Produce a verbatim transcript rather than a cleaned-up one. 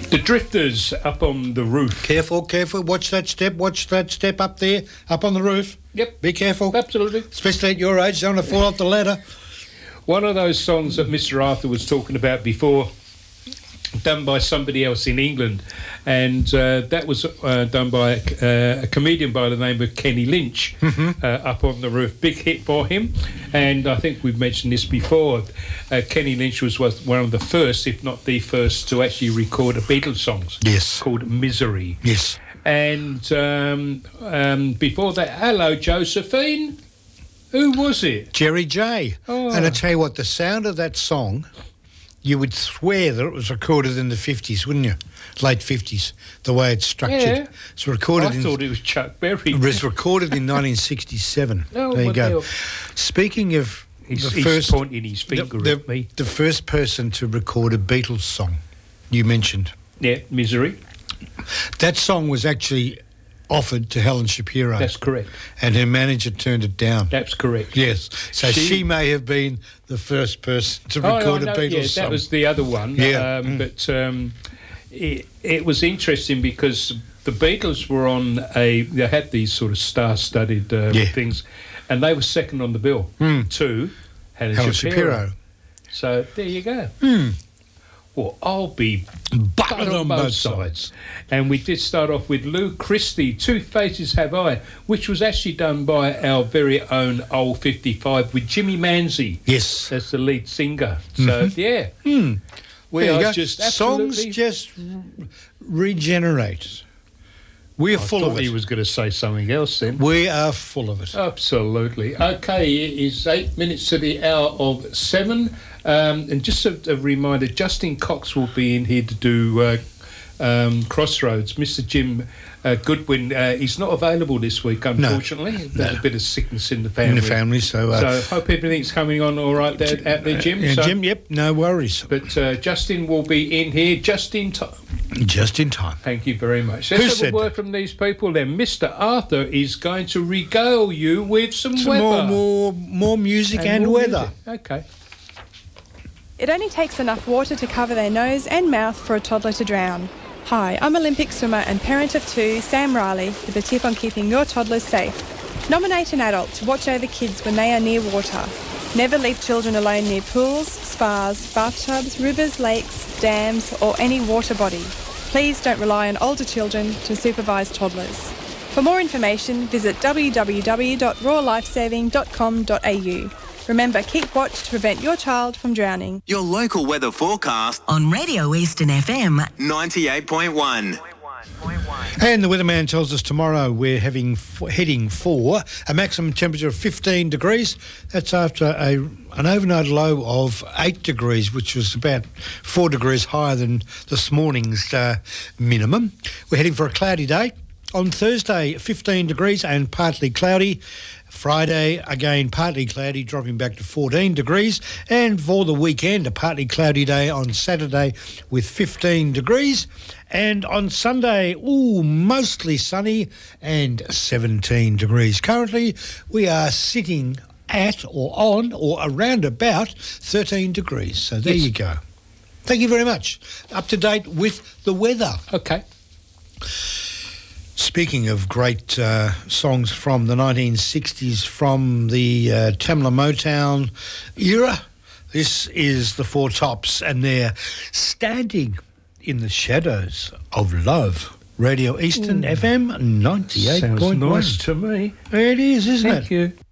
The Drifters up on the roof. Careful, careful. Watch that step. Watch that step up there, up on the roof. Yep. Be careful. Absolutely. Especially at your age. Don't want to fall off the ladder. One of those songs that Mister Arthur was talking about before, done by somebody else in England, and uh, that was uh, done by uh, a comedian by the name of Kenny Lynch. Mm-hmm. uh, Up on the Roof, big hit for him, and I think we've mentioned this before. uh, Kenny Lynch was, was one of the first, if not the first, to actually record a Beatles song. Yes. Called Misery. Yes. And um, um, before that, hello Josephine, who was it? Jerry J. Oh. And I tell you what, the sound of that song, you would swear that it was recorded in the fifties, wouldn't you? Late fifties, the way it's structured. Yeah. It's recorded I in, thought it was Chuck Berry. It was recorded in nineteen sixty-seven. Oh, there you what go. hell. Speaking of He's, the he's first, pointing his the, finger the, at me. the first person to record a Beatles song, you mentioned. Yeah, Misery. That song was actually offered to Helen Shapiro. That's correct. And her manager turned it down. That's correct. Yes. So she, She- may have been the first person to Oh, record I know, a Beatles yeah, song. that was the other one. Yeah. Um, Mm. But um, it, it was interesting because the Beatles were on a... They had these sort of star-studded uh, Yeah. things, and they were second on the bill Mm. to Helen, Helen Shapiro. Shapiro. So there you go. Mm. Well, I'll be Buttered buttered on both sides. And we did start off with Lou Christie, Two Faces Have I, which was actually done by our very own Old fifty-five with Jimmy Manzi Yes. as the lead singer. So, yeah. Mm. We There you are go. just Songs absolutely... just r- regenerate. We are I full thought of it. he was going to say something else then. We are full of it. Absolutely. Okay, it is eight minutes to the hour of seven. Um, and just a, a reminder, Justin Cox will be in here to do uh, um, Crossroads. Mister Jim uh, Goodwin, uh, he's not available this week, unfortunately. There's No. a bit of sickness in the family. In the family, so... Uh, So hope everything's coming on all right there, out there, Jim. uh, So- Jim, yep, no worries. But uh, Justin will be in here just in time. Just in time. Thank you very much. Who Let's have said a word that? from these people then. Mister Arthur is going to regale you with some, Some weather. more, more, more music and, more weather. music. Okay. It only takes enough water to cover their nose and mouth for a toddler to drown. Hi, I'm Olympic swimmer and parent of two, Sam Riley, with a tip on keeping your toddlers safe. Nominate an adult to watch over kids when they are near water. Never leave children alone near pools, spas, bathtubs, rivers, lakes, dams or any water body. Please don't rely on older children to supervise toddlers. For more information, visit w w w dot raw lifesaving dot com dot a u. Remember, keep watch to prevent your child from drowning. Your local weather forecast on Radio Eastern F M ninety-eight point one. And the weatherman tells us tomorrow we're having heading for a maximum temperature of fifteen degrees. That's after a an overnight low of eight degrees, which was about four degrees higher than this morning's uh, minimum. We're heading for a cloudy day. On Thursday, fifteen degrees and partly cloudy. Friday, again, partly cloudy, dropping back to fourteen degrees. And for the weekend, a partly cloudy day on Saturday with fifteen degrees. And on Sunday, ooh, mostly sunny and seventeen degrees. Currently, we are sitting at or on or around about thirteen degrees. So there Yes. you go. Thank you very much. Up to date with the weather. Okay. Speaking of great uh, songs from the nineteen sixties, from the uh, Tamla Motown era, this is the Four Tops, and they're Standing in the Shadows of Love. Radio Eastern F M ninety-eight point one. Sounds nice to me. It is, isn't it? Thank you.